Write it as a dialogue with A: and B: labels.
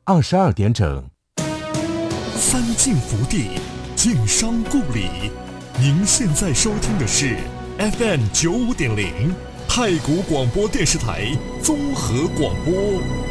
A: 22点整。
B: 三晋福地，晋商故里。您现在收听的是 FM 95.0太谷广播电视台综合广播。